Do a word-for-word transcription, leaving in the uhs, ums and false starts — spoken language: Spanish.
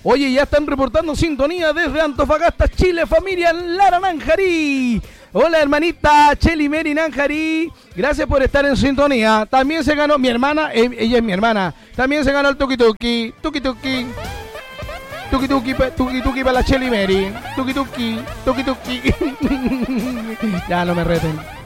Oye, ya están reportando sintonía desde Antofagasta, Chile, familia Lara Nanjarí. Hola, hermanita Cheli Mary Nanjarí. Gracias por estar en sintonía. También se ganó mi hermana, eh, ella es mi hermana. También se ganó el tuki tuki, tuki tuki. Tuki tuki, tuki tuki para la Cheli Mary. Tuki tuki, tuki tuki. Ya no me reten.